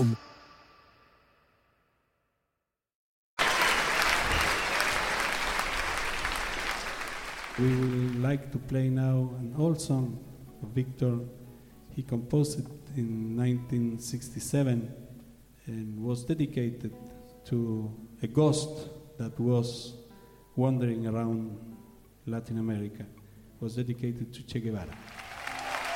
home. We would like to play now an old song of Victor. He composed it in 1967 and was dedicated to a ghost that was wandering around Latin America. It was dedicated to Che Guevara.